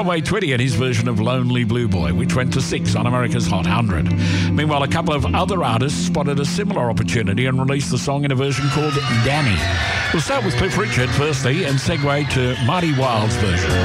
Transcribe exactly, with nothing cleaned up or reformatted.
Conway Twitty and his version of Lonely Blue Boy, which went to six on America's Hot one hundred. Meanwhile, a couple of other artists spotted a similar opportunity and released the song in a version called Danny. We'll start with Cliff Richard firstly and segue to Marty Wilde's version.